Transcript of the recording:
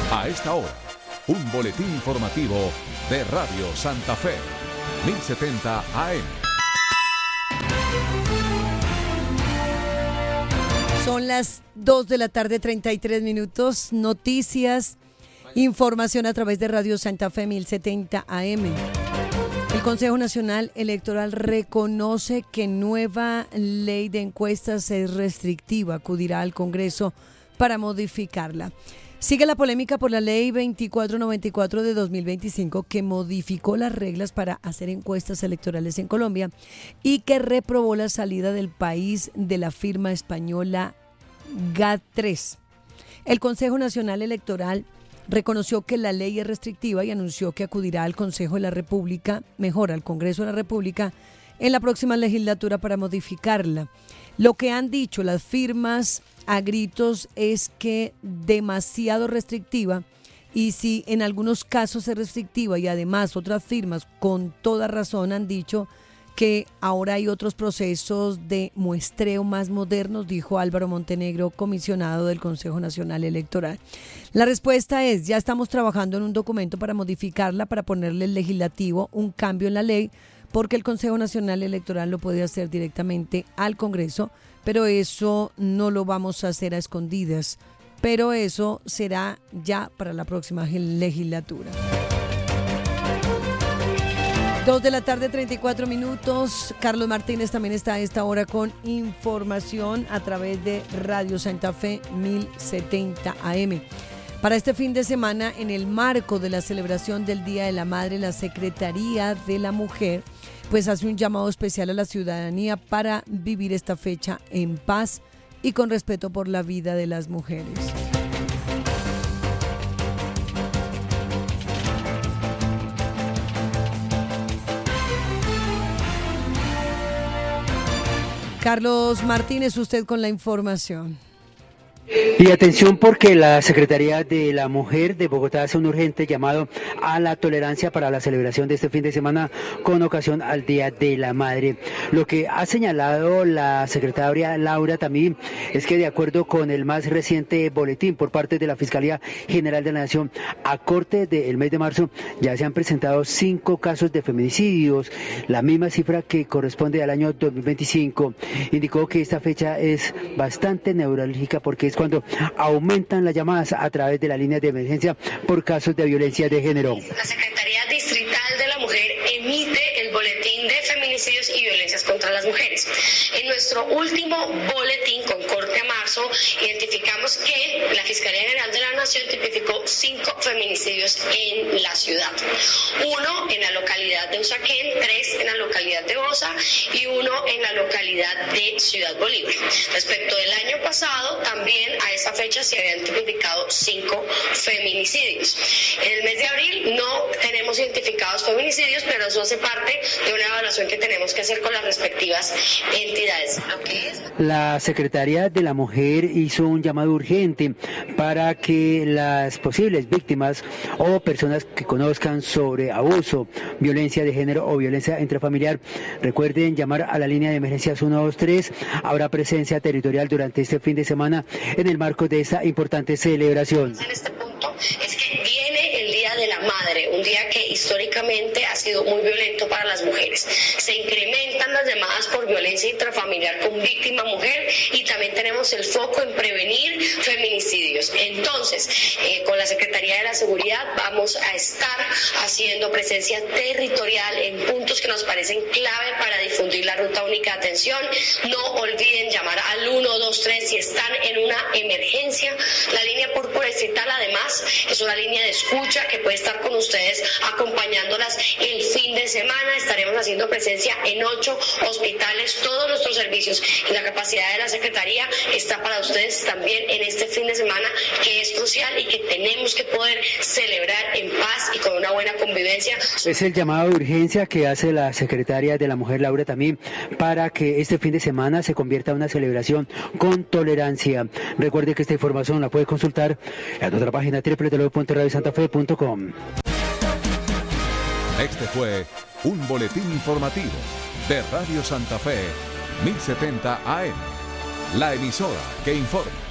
A esta hora, un boletín informativo de Radio Santa Fe, 1070 AM. Son las 2 de la tarde, 33 minutos. Noticias, información a través de Radio Santa Fe, 1070 AM. El Consejo Nacional Electoral reconoce que nueva ley de encuestas es restrictiva. Acudirá al Congreso para modificarla. Sigue la polémica por la ley 2494 de 2025 que modificó las reglas para hacer encuestas electorales en Colombia y que reprobó la salida del país de la firma española GAT3. El Consejo Nacional Electoral reconoció que la ley es restrictiva y anunció que acudirá al Consejo de la República, mejor al Congreso de la República, en la próxima legislatura para modificarla. Lo que han dicho las firmas a gritos es que demasiado restrictiva, y si en algunos casos es restrictiva y además otras firmas con toda razón han dicho que ahora hay otros procesos de muestreo más modernos, dijo Álvaro Montenegro, comisionado del Consejo Nacional Electoral. La respuesta es: ya estamos trabajando en un documento para modificarla, para ponerle al legislativo un cambio en la ley, porque el Consejo Nacional Electoral lo puede hacer directamente al Congreso, pero eso no lo vamos a hacer a escondidas, pero eso será ya para la próxima legislatura. 2 de la tarde, 34 minutos. Carlos Martínez también está a esta hora con información a través de Radio Santa Fe 1070 AM. Para este fin de semana, en el marco de la celebración del Día de la Madre, la Secretaría de la Mujer pues hace un llamado especial a la ciudadanía para vivir esta fecha en paz y con respeto por la vida de las mujeres. Carlos Martínez, usted con la información. Y atención, porque la Secretaría de la Mujer de Bogotá hace un urgente llamado a la tolerancia para la celebración de este fin de semana con ocasión al Día de la Madre. Lo que ha señalado la secretaria Laura también es que, de acuerdo con el más reciente boletín por parte de la Fiscalía General de la Nación, a corte del mes de marzo ya se han presentado 5 casos de feminicidios, la misma cifra que corresponde al año 2025. Indicó que esta fecha es bastante neurálgica porque es cuando aumentan las llamadas a través de la línea de emergencia por casos de violencia de género. La Secretaría Distrital de la Mujer emite el boletín de feminicidios y violencias contra las mujeres. En nuestro último boletín con corte a marzo identificamos que la Fiscalía General de la Nación tipificó 5 feminicidios en la ciudad. 1 en la localidad de Usaquén, 3 en la localidad de Bosa y 1 en la localidad de Ciudad Bolívar. Respecto del año pasado, también a esa fecha se habían tipificado 5 feminicidios. En el mes de abril no tenemos identificados feminicidios, pero eso hace parte de una evaluación que tenemos que hacer con las respectivas entidades. La Secretaría de la Mujer hizo un llamado urgente para que las posibles víctimas o personas que conozcan sobre abuso, violencia de género o violencia intrafamiliar recuerden llamar a la línea de emergencias 123. Habrá presencia territorial durante este fin de semana en el marco de esta importante celebración. En este punto es que viene el Día de la Madre, un día que históricamente ha sido muy violento para las mujeres. Se incrementan las llamadas por violencia intrafamiliar con víctima mujer y también tenemos el foco en prevenir feminicidios. Entonces, con la Secretaría de la Seguridad vamos a estar haciendo presencia territorial en puntos que nos parecen clave para difundir la ruta única de atención. No olviden llamar al 123 si están en una emergencia. La línea púrpura distrital además es una línea de escucha que puede estar con ustedes acompañándolas el fin de semana. Estaremos haciendo presencia en 8 hospitales, todos nuestros servicios y la capacidad de la Secretaría está para ustedes también en este fin de semana, que es crucial y que tenemos que poder celebrar en paz y con una buena convivencia. Es el llamado de urgencia que hace la Secretaria de la Mujer, Laura, también para que este fin de semana se convierta en una celebración con tolerancia. Recuerde que esta información la puede consultar en nuestra página www.radiosantafe.com. Este fue un boletín informativo de Radio Santa Fe 1070 AM, la emisora que informa.